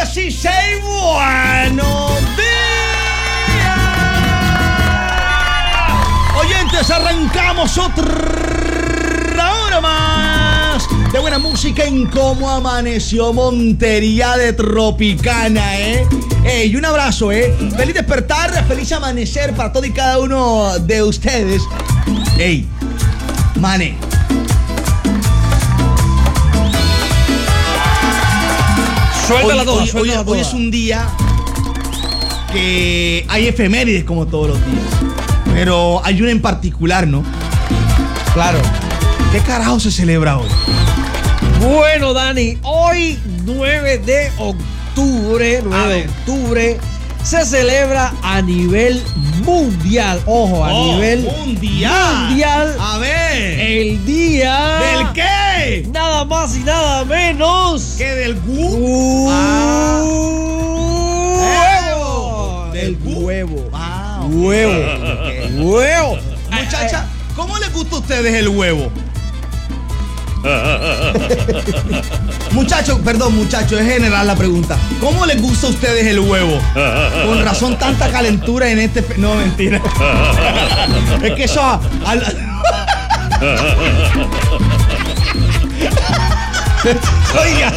sí, say buenos días. Oyentes, arrancamos otra hora más de buena música en Cómo Amaneció Montería de Tropicana, y un abrazo, feliz despertar, feliz amanecer para todo y cada uno de ustedes. Ey, mané, suéltala toda. Hoy es un día que hay efemérides como todos los días, pero hay una en particular, ¿no? Claro. ¿Qué carajo se celebra hoy? Bueno, Dani, hoy 9 de octubre, se celebra a nivel mundial. Ojo, a nivel mundial. A ver. El día. ¿Del qué? Nada más y nada menos. ¿Qué del huevo. Del huevo. Huevo. Huevo. Muchacha, ¿cómo les gusta a ustedes el huevo? Muchachos, es general la pregunta. ¿Cómo les gusta a ustedes el huevo? Con razón tanta calentura en este... No, mentira. Es que eso... Oiga.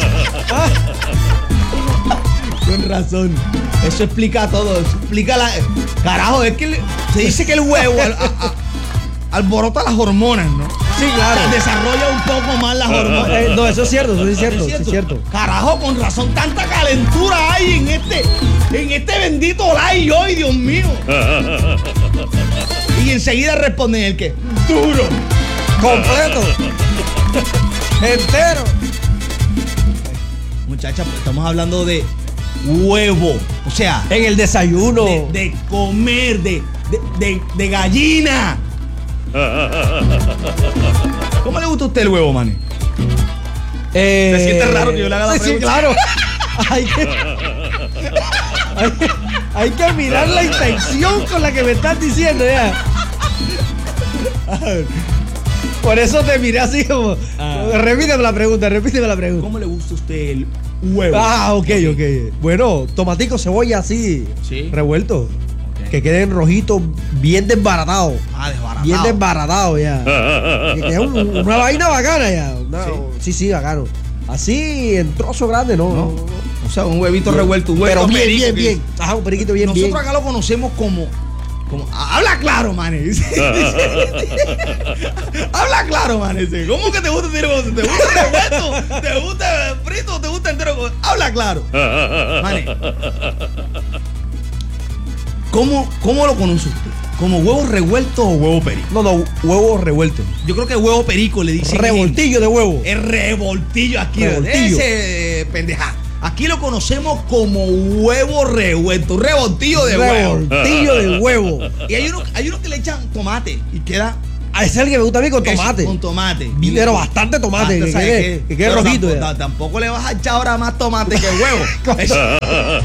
Con razón. Eso explica todo. Eso explica la... Carajo, es que se dice que el huevo alborota las hormonas, ¿no? Sí, claro. Desarrolla un poco más las hormonas. No, eso es cierto. Es cierto. Carajo, con razón tanta calentura hay en este bendito live hoy, Dios mío. Y enseguida responden el que duro, completo, entero. Muchacha, pues estamos hablando de huevo. O sea, en el desayuno. De comer, de gallina. ¿Cómo le gusta a usted el huevo, Manny? ¿Se siente raro que yo le haga la pregunta? Sí, claro. Hay que mirar la intención con la que me estás diciendo ya. Por eso te miré así como... Repíteme la pregunta. ¿Cómo le gusta a usted el huevo? Ok. Bueno, tomatico, cebolla así, ¿sí? Revuelto. Que queden rojitos, bien desbaratados. Desbaratado. Bien desbaratados ya. Que es una vaina bacana ya. Sí, bacano. Así en trozo grande, no. O sea, un huevito revuelto, un huevito pero bien. Ajá, un periquito bien. Nosotros acá lo conocemos como habla claro, man. Habla claro, man. ¿Cómo que te gusta revuelto? ¿Te gusta frito? ¿Te gusta entero? Habla claro. Man. ¿Cómo lo conoce usted? ¿Como huevo revuelto o huevo perico? No, huevo revuelto. Yo creo que huevo perico le dicen. Revoltillo de huevo. Es revoltillo aquí. Revoltillo. Ese pendeja. Aquí lo conocemos como huevo revuelto. Revoltillo de huevo. Revoltillo de huevo. Y hay unos que le echan tomate y queda... Ese es el que me gusta a mí con tomate. Con tomate. Pero bastante tomate. Que quede rojito. Tampoco le vas a echar ahora más tomate que huevo.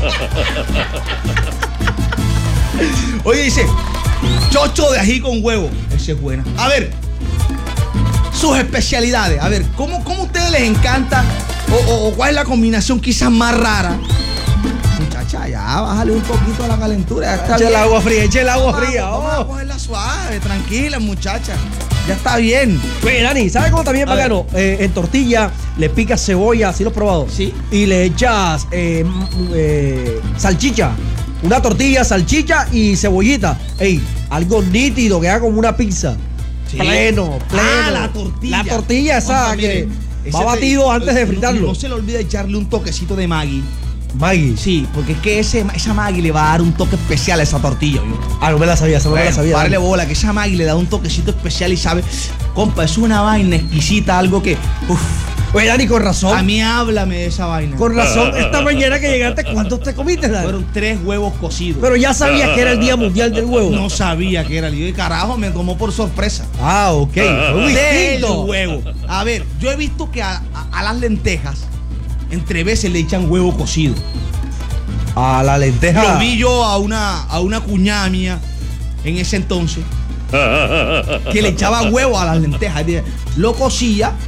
Oye, dice, chocho de ají con huevo. Esa es buena. A ver, sus especialidades. A ver, ¿cómo a ustedes les encanta? O cuál es la combinación quizás más rara. Muchacha, ya, bájale un poquito a la calentura. Eche el agua fría. Vamos a cogerla suave, tranquila, muchacha. Ya está bien. Oye, Dani, ¿sabes cómo también bacano? En tortilla le picas cebolla, ¿sí lo has probado? Sí. Y le echas salchicha. Una tortilla, salchicha y cebollita. Ey, algo nítido, que haga como una pizza. Sí. Pleno. La tortilla. La tortilla esa que va batido antes de fritarlo. No se le olvide echarle un toquecito de Maggi. Maggi. Sí, porque es que esa Maggi le va a dar un toque especial a esa tortilla. No me la sabía, no me la sabía. Darle bola, que esa Maggi le da un toquecito especial y sabe, compa, es una vaina exquisita, algo que... Oye, Dani, con razón. A mí háblame de esa vaina. Con razón, esta mañana que llegaste, ¿cuántos te comiste, Dani? Fueron 3 huevos cocidos. Pero ya sabías que era el Día Mundial del Huevo. No sabía que era el día de carajo, me tomó por sorpresa. Ok. Del huevo. A ver, yo he visto que a las lentejas, entre veces le echan huevo cocido. A la lenteja. Lo vi yo a una cuñada mía en ese entonces que le echaba huevo a las lentejas. Lo cocía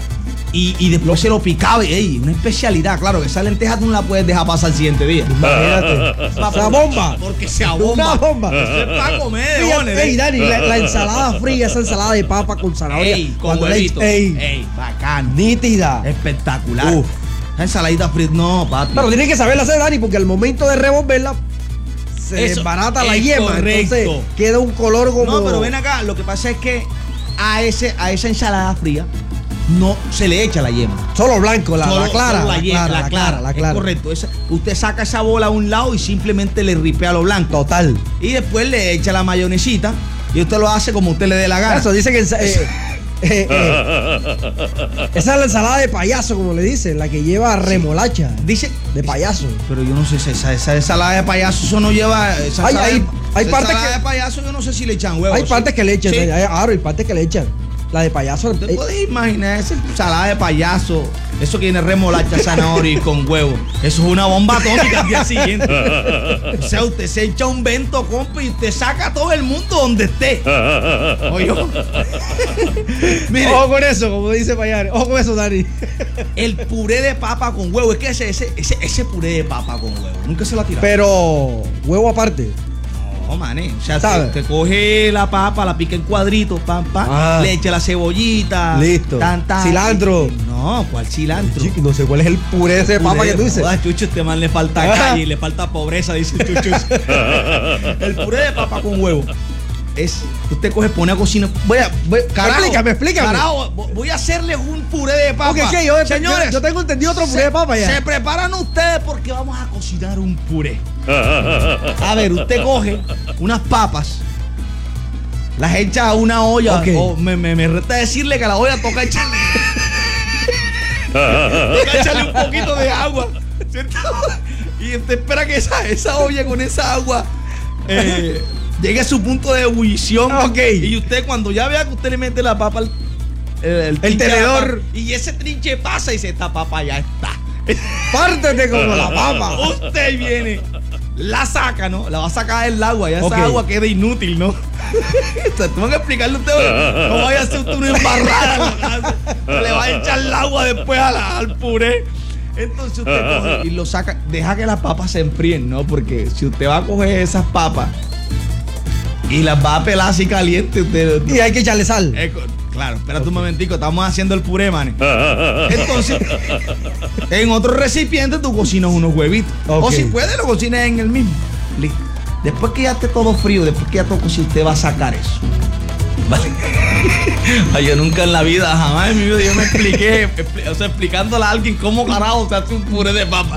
Y después se lo picaba y, ey, una especialidad. Claro, que esa lenteja tú no la puedes dejar pasar al siguiente día. Imagínate. Esa bomba. Porque se abomba. Una bomba. Eso es para comer de Fíjate, bones. ey, Dani, la ensalada fría, esa ensalada de papa con zanahoria. Ey, con cuando le huevito. ey, Ey, bacano. nítida. Espectacular. Uf. Esa ensaladita frita, no, papi. Pero tienes que saberla hacer, Dani, porque al momento de revolverla se Eso desbarata la es yema. correcto. Entonces queda un color como. No, pero ven acá, lo que pasa es que a esa ensalada fría no se le echa la yema. Solo blanco, la clara. Solo la clara. Es correcto. Usted saca esa bola a un lado y simplemente le ripea lo blanco. Total. Y después le echa la mayonesita y usted lo hace como usted le dé la gana. Eso dice que esa es la ensalada de payaso, como le dicen, la que lleva remolacha. Dice De payaso. Pero yo no sé si esa ensalada de payaso, eso no lleva. Esa Hay partes ensalada que- de payaso, yo no sé si le echan huevos. Hay partes que le echan, Sí. hay partes que le echan. La de payaso. ¿Te puedes imaginar esa ensalada de payaso? Eso que tiene remolacha, zanahoria y con huevo. Eso es una bomba atómica al día siguiente. O sea, usted se echa un vento, compa, y usted saca a todo el mundo donde esté. Oye, mire, Ojo con eso, como dice Payar. Ojo con eso, Dani. el puré de papa con huevo. Es que ese puré de papa con huevo, nunca se lo ha tirado. Pero huevo aparte. No, mané. O sea, ¿Sabe? te coge la papa, la pica en cuadritos, pam, pam, Ah. le echa la cebollita. Listo. Cilantro. No, ¿cuál cilantro? Chico, no sé cuál es el puré ese de papa que tú dices. Joder, Chucho, este man le falta calle, le falta pobreza, dice Chucho. El puré de papa con huevo es, usted coge, pone a cocinar. Carajo, Explícame. Carajo, voy a hacerles un puré de papa. Porque es que Señores, yo tengo entendido otro puré de papa ya. se preparan ustedes porque vamos a cocinar un puré. A ver, usted coge unas papas, las echa a una olla. Ok. Me resta decirle que a la olla toca echarle. Toca echarle un poquito de agua, ¿cierto? Y usted espera que esa olla con esa agua llegue a su punto de ebullición. Ok. Y usted, cuando ya vea que usted le mete la papa el trinche a la tenedor. papa, y ese trinche pasa y dice, esta papa ya está. Pártete como la papa. Usted viene, la saca, ¿no? La va a sacar del agua, ya Ok. esa agua queda inútil, ¿no? O sea, tengo que explicarle a usted, no vaya a hacer usted una embarrada en la casa. Le va a echar el agua después al puré. Entonces usted coge y lo saca, deja que las papas se enfríen, ¿no? Porque si usted va a coger esas papas y las va a pelar así caliente, usted... Y hay que echarle sal. Claro, espérate un momentico, estamos haciendo el puré, man. Entonces, en otro recipiente tú cocinas unos huevitos. Ok. O si puedes, lo cocinas en el mismo. Listo. Después que ya esté todo frío, después que ya todo cocido, usted va a sacar eso. ¿Vale? Ay, yo nunca en la vida, jamás en mi vida yo me expliqué, o sea, explicándole a alguien cómo carajo se hace un puré de papa.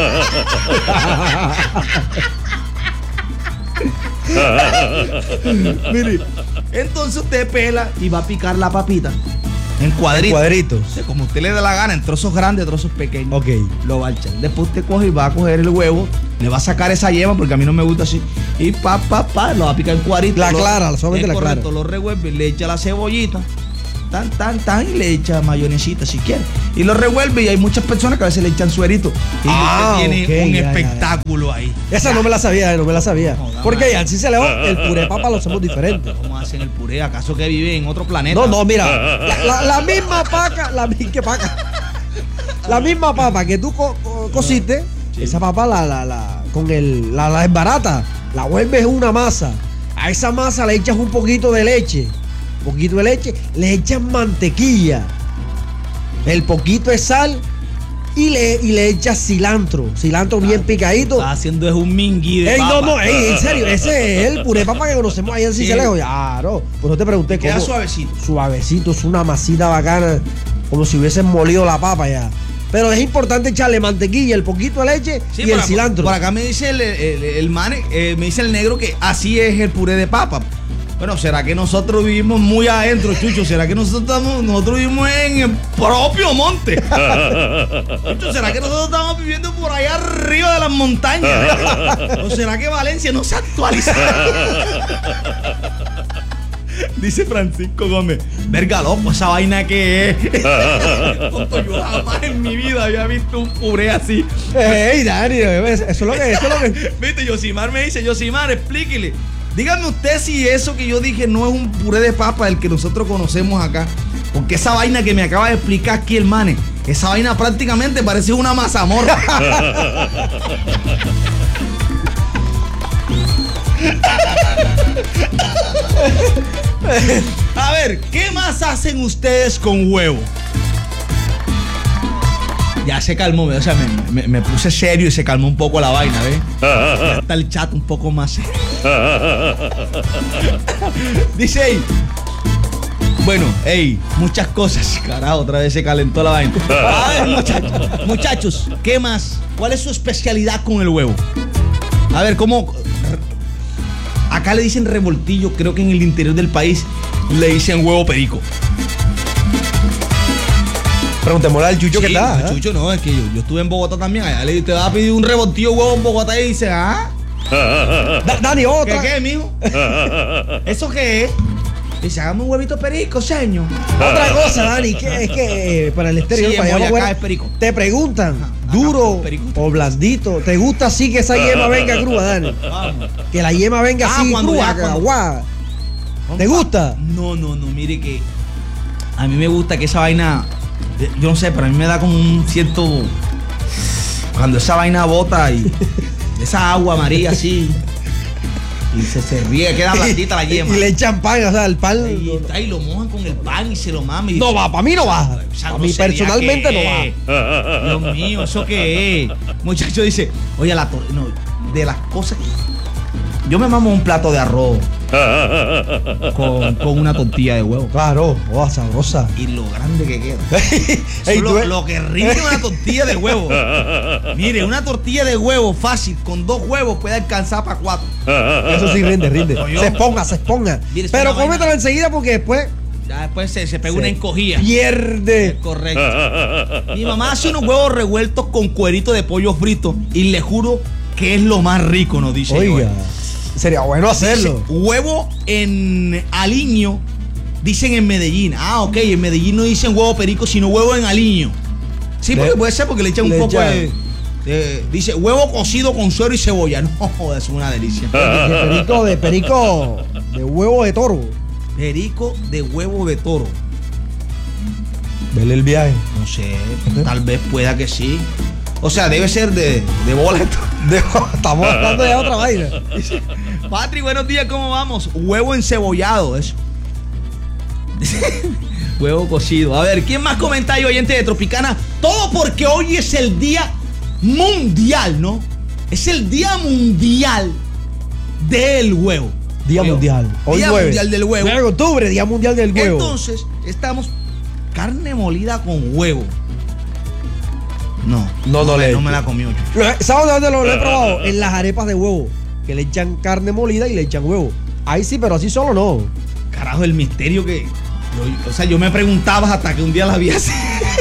Mire, entonces usted pela y va a picar la papita en cuadritos. Cuadritos. O sea, como usted le dé la gana, en trozos grandes, trozos pequeños. Ok. Lo va a echar. Después usted coge y va a coger el huevo, le va a sacar esa yema porque a mí no me gusta así. Y lo va a picar en cuadritos. La clara, solamente la clara. Correcto, lo revuelve, le echa la cebollita. Y le echa mayonesita si quiere. Y lo revuelve y hay muchas personas que a veces le echan suerito. Y usted tiene ok, un ya. espectáculo ahí. Esa no me la sabía, no me la sabía. No, Porque ya, si se le va, el puré de papa lo hacemos diferente. ¿Cómo hacen el puré? ¿Acaso que vive en otro planeta? No, mira, la misma paca, ¿qué paca? La misma papa que tú cociste, Sí. esa papa la desbarata, la vuelves una masa. A esa masa le echas un poquito de leche, le echas mantequilla, el poquito de sal y le echas cilantro bien picadito. Está haciendo es un mingui de Ey, papa. no, en serio, ese es el puré de papa que conocemos ahí en Sí. Cincelejo. Claro, pues no te pregunté Queda cómo. suavecito. Suavecito, es una masita bacana, como si hubiesen molido la papa ya. Pero es importante echarle mantequilla, el poquito de leche Sí, y el cilantro. Por acá me dice el man, me dice el negro que así es el puré de papa. Bueno, ¿será que nosotros vivimos muy adentro, Chucho? ¿Será que nosotros vivimos en el propio monte? Chucho, ¿será que nosotros estamos viviendo por allá arriba de las montañas? ¿O será que Valencia no se ha actualizado? Dice Francisco Gómez, verga loco, esa vaina que es. Tonto, yo jamás en mi vida había visto un puré así. Ey, Dani, eso es lo que. Viste, Yosimar me dice, Yosimar, explíquele. Dígame usted si eso que yo dije no es un puré de papa el que nosotros conocemos acá. Porque esa vaina que me acaba de explicar aquí el mane, esa vaina prácticamente parece una mazamorra. A ver, ¿qué más hacen ustedes con huevo? Ya se calmó, o sea, me puse serio y se calmó un poco la vaina, ¿ves? Ya está el chat un poco más serio. Dice ahí. Bueno, muchas cosas. Carajo, otra vez se calentó la vaina. A ver, muchachos, ¿qué más? ¿Cuál es su especialidad con el huevo? A ver, ¿cómo? Acá le dicen revoltillo, creo que en el interior del país le dicen huevo perico. Preguntémosle al Chucho, ¿qué tal? Chucho, no, es que yo estuve en Bogotá también. Allá te va a pedir un revoltillo huevo en Bogotá y dice, Dani, otra. ¿Qué, mijo? ¿Eso qué es? Dice, hágame un huevito perico, señor. Otra cosa, Dani, que es que para el exterior, Sí, para allá afuera, es perico. te preguntan, Ajá, duro perico. o blandito. ¿Te gusta así que esa yema venga crúa, Dani? Vamos. Que la yema venga así cuando crúa, ya, cuando- guau. ¿Te gusta? No, mire que a mí me gusta que esa vaina, yo no sé, pero a mí me da como un cierto, cuando esa vaina bota y esa agua amarilla así y se ríe, queda blandita la yema. Y le echan pan, o sea, el pan. Y lo mojan con el pan y se lo maman. No va, para mí no va. Esa A mí grosería personalmente no que va. es. Dios mío, ¿eso qué es? Muchacho dice, oye, de las cosas que... Yo me mamo un plato de arroz con una tortilla de huevo. Claro, sabrosa. Y lo grande que queda. Ey, Eso tú ves- lo que rinde una tortilla de huevo. Mire, una tortilla de huevo fácil, con 2 huevos puede alcanzar para 4. Eso sí rinde. Oye. Se exponga. Mire, es Pero una vaina. cómetelo enseguida porque después Ya después se pega una encogida. pierde. Correcto. Mi mamá hace unos huevos revueltos con cuerito de pollo frito y le juro que es lo más rico, nos dice. Oiga, Joel. sería bueno hacerlo. Dice, huevo en aliño, dicen en Medellín. Ah, ok, en Medellín no dicen huevo perico, sino huevo en aliño. Sí, porque puede ser porque le echan un le poco echan- dice huevo cocido con suero y cebolla. No, joder, es una delicia. De perico de huevo de toro. Perico de huevo de toro. Vele el viaje. No sé, tal vez pueda que sí. O sea, debe ser de bola. Estamos hablando de otra vaina. Patri, buenos días, ¿cómo vamos? Huevo encebollado, eso. Huevo cocido. A ver, ¿quién más comenta ahí, oyente de Tropicana? Todo porque hoy es el día mundial, ¿no? Es el día mundial del huevo. Día Oye, mundial. Hoy Día 9. mundial del huevo. 9 de octubre, Día Mundial del Huevo. Entonces, estamos carne molida con huevo. No me la comió yo. ¿Sabes dónde lo he probado? En las arepas de huevo. Que le echan carne molida y le echan huevo. Ahí sí, pero así solo no. Carajo, el misterio que... yo me preguntaba hasta que un día la vi así.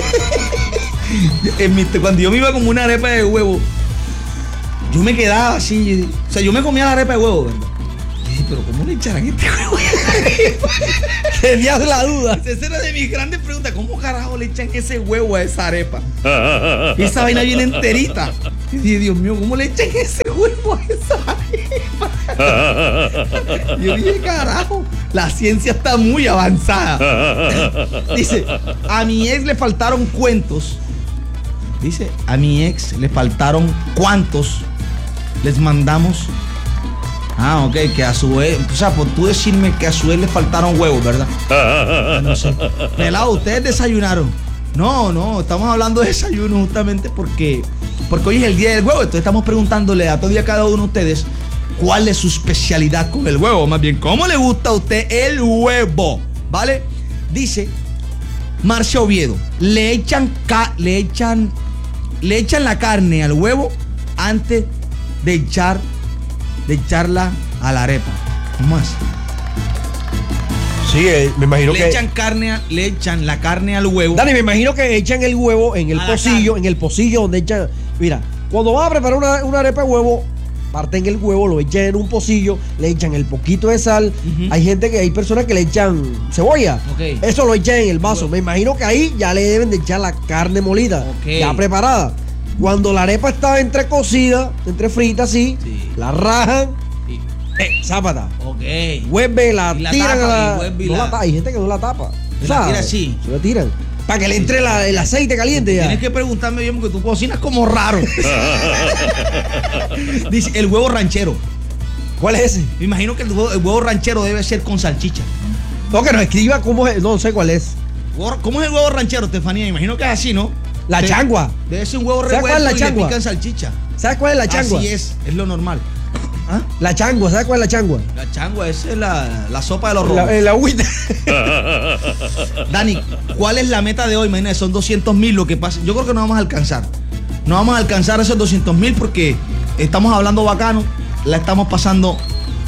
Cuando yo me iba como una arepa de huevo, yo me quedaba así. O sea, yo me comía la arepa de huevo, ¿verdad? Y dije, pero ¿cómo le echarán este huevo? Tenías la duda. Esa era de mis grandes preguntas. ¿Cómo carajo le echan ese huevo a esa arepa? Y esa vaina viene enterita. Y dije, Dios mío, ¿cómo le echan ese huevo a esa arepa? Yo dije, carajo, la ciencia está muy avanzada. Dice, a mi ex le faltaron cuentos. Dice, a mi ex le faltaron cuantos les mandamos. Ah, ok, que a su ex, o sea, por tú decirme que a su ex le faltaron huevos, ¿verdad? No sé. Pelado, ustedes desayunaron. No, estamos hablando de desayuno justamente porque hoy es el día del huevo. Entonces estamos preguntándole a todo y a cada uno de ustedes cuál es su especialidad con el huevo. Más bien, ¿cómo le gusta a usted el huevo? ¿Vale? Dice Marcia Oviedo, le echan la carne al huevo antes de echarla a la arepa. ¿Cómo es? Sí, me imagino Le echan la carne al huevo. Dani, me imagino que echan el huevo en el A la pocillo, carne. en el pocillo donde echan. Mira, cuando vas a preparar una arepa de huevo, parten el huevo, lo echan en un pocillo, le echan el poquito de sal. Ujú. Hay personas que le echan cebolla. Ok. Eso lo echan en el vaso. Huevo. Me imagino que ahí ya le deben de echar la carne molida, Ok. ya preparada. Cuando la arepa está entre cocida, entre frita así, Sí. la rajan, Sí. zápata. Ok. Vuelve, la Y la tiran tapa, a la. y vuelve y no la- la tapa. Hay gente que no la tapa. Se la tira así. Se lo tiran. Para que le entre el aceite caliente ya. Tienes que preguntarme bien porque tú cocinas como raro. Dice, el huevo ranchero. ¿Cuál es ese? Me imagino que el huevo ranchero debe ser con salchicha. No, que nos escriba cómo es. No sé cuál es. ¿Cómo es el huevo ranchero, Estefanía? Me imagino que es así, ¿no? La changua. Debe ser un huevo ¿Sabes cuál es revuelto la y le changua? pican salchicha. ¿Sabes cuál es la changua? Así es lo normal. ¿Ah? La changua, ¿sabes cuál es la changua? La changua, esa es la sopa de los rojos. La agüita. Dani, ¿cuál es la meta de hoy? Imagínate, son 200,000 lo que pasa. Yo creo que no vamos a alcanzar. No vamos a alcanzar esos 200,000 porque estamos hablando bacano, la estamos pasando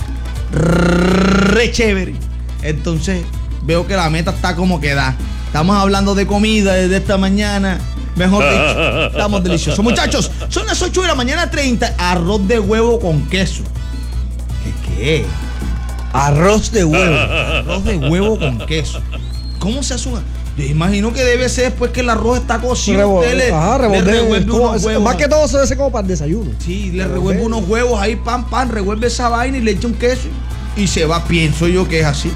re chévere. Entonces, veo que la meta está como que da. Estamos hablando de comida desde esta mañana. Mejor dicho, estamos deliciosos. Muchachos, son las 8 de la mañana 30. Arroz de huevo con queso. ¿Qué? Arroz de huevo. Arroz de huevo con queso. ¿Cómo se hace una? Yo imagino que debe ser después que el arroz está cocido. Usted le revuelve unos huevos. Más que todo se hace como para el desayuno. Sí, le revuelve unos huevos ahí, pan, revuelve esa vaina y le echa un queso y se va. Pienso yo que es así.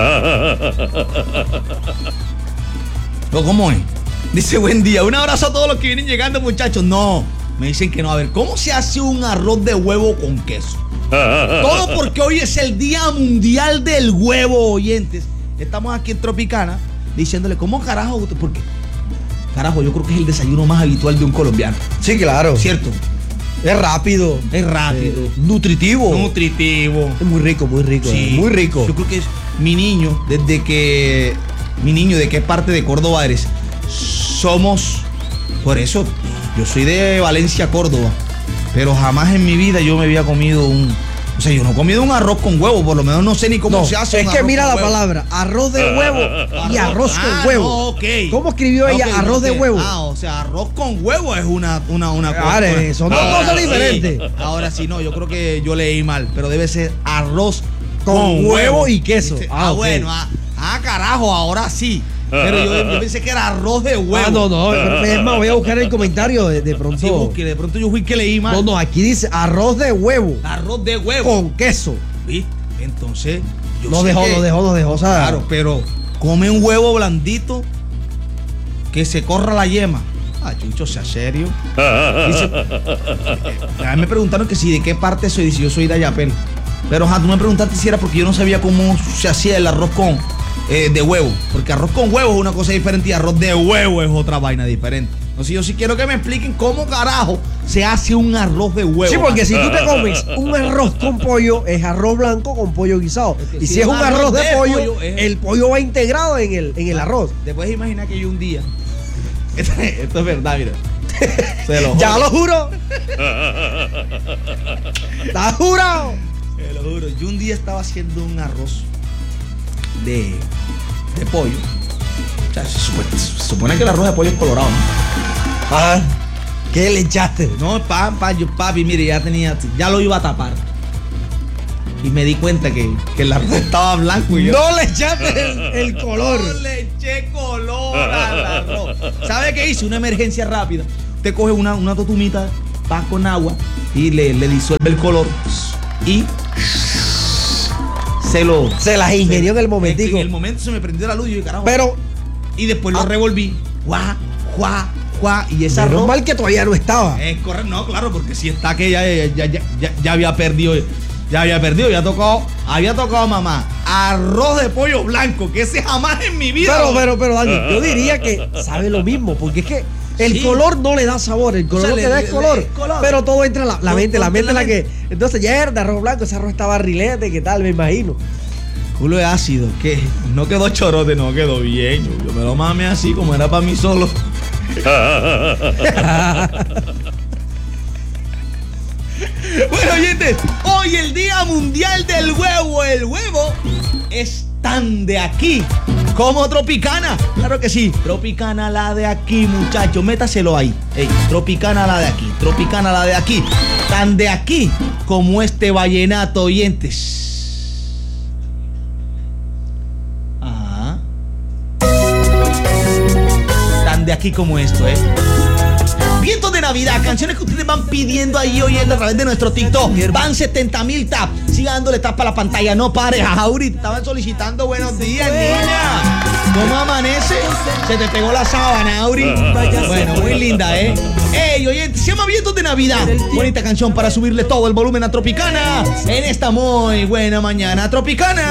¿O cómo es? Dice, buen día. Un abrazo a todos los que vienen llegando, muchachos. No, me dicen que no. A ver, ¿cómo se hace un arroz de huevo con queso? Todo porque hoy es el Día Mundial del Huevo, oyentes. Estamos aquí en Tropicana diciéndole, ¿cómo carajo? Porque, carajo, yo creo que es el desayuno más habitual de un colombiano. Sí, claro. ¿Cierto? Es rápido. Nutritivo. Es muy rico, muy rico. Sí, muy rico. Yo creo que es mi niño, ¿de qué parte de Córdoba eres? Somos, por eso, yo soy de Valencia, Córdoba, pero jamás en mi vida yo me había comido yo no he comido un arroz con huevo, por lo menos no sé ni cómo se hace. Es que mira la palabra, arroz de huevo y arroz con huevo. No, okay. ¿Cómo escribió ella arroz de huevo? O sea, arroz con huevo es una cosa. Son dos cosas diferentes. Sí. Ahora sí, no, yo creo que yo leí mal, pero debe ser arroz con huevo y queso. Okay. Bueno, carajo, ahora sí. Pero yo pensé que era arroz de huevo. No, pero es más, voy a buscar el comentario de pronto. Sí, busque, de pronto yo fui que leí mal. No, aquí dice arroz de huevo. Arroz de huevo. Con queso. ¿Viste? Entonces, yo no dejó, o sea. Claro, pero come un huevo blandito que se corra la yema. Chucho, sea serio. Dice, me preguntaron que si de qué parte soy. Dice, yo soy de Ayapel. Pero tú me preguntaste si era porque yo no sabía cómo se hacía el arroz de huevo, porque arroz con huevo es una cosa diferente y arroz de huevo es otra vaina diferente. Entonces yo sí quiero que me expliquen cómo carajo se hace un arroz de huevo. Sí, porque si tú te comes un arroz con pollo, es arroz blanco con pollo guisado. Y si es un arroz de pollo, el pollo va integrado en el arroz. Después imagina que yo un día, esto es verdad, mira. Se lo juro. Ya lo juro. ¿Estás jurado? Te lo juro. Yo un día estaba haciendo un arroz de pollo. O sea, se supone que el arroz de pollo es colorado, ¿no? Ajá. ¿Qué le echaste? No, papi, mire, ya lo iba a tapar. Y me di cuenta que el arroz estaba blanco y yo. No le echaste el color. No le eché color al arroz. ¿Sabe qué hice? Una emergencia rápida. Usted coge una totumita, va con agua y le disuelve el color y se las ingenió en el momentico. En el momento se me prendió la luz y yo, carajo. Y después lo revolví. Y esa arroz. Normal que todavía no estaba. Es correcto, no, claro, porque si está que ya había perdido. Había tocado mamá. Arroz de pollo blanco, que ese jamás en mi vida. Pero Dani, yo diría que sabe lo mismo, porque es que el color no le da sabor, el color le da es color. Pero todo entra en la mente, la que. Entonces ya era de arroz blanco, ese arroz estaba rilete, ¿qué tal? Me imagino. Culo de ácido, que no quedó chorote, no quedó bien. Yo me lo mamé así como era para mí solo. Bueno, oyentes, hoy el Día Mundial del Huevo. El huevo es tan de aquí como Tropicana. Claro que sí, Tropicana la de aquí, muchachos. Métaselo ahí. Tropicana la de aquí, Tropicana la de aquí. Tan de aquí como este vallenato, oyentes. Tan de aquí como esto, Vientos de Navidad. Navidad, canciones que ustedes van pidiendo ahí oyendo a través de nuestro TikTok. Van 70,000 taps. Siga dándole tap a la pantalla, no pare. Auri, estaban solicitando buenos días, niña. ¿Cómo amanece? Se te pegó la sábana, Auri. Bueno, muy linda, ¿eh? Ey, oyente, se llama Vientos de Navidad. Bonita canción para subirle todo el volumen a Tropicana en esta muy buena mañana tropicana.